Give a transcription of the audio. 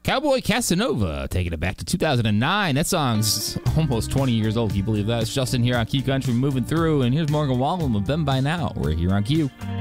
Cowboy Casanova, taking it back to 2009. That song's almost 20 years old. Can you believe that? It's Justin here on Q Country, moving through, and here's Morgan Wallen with Them By Now. We're here on Q.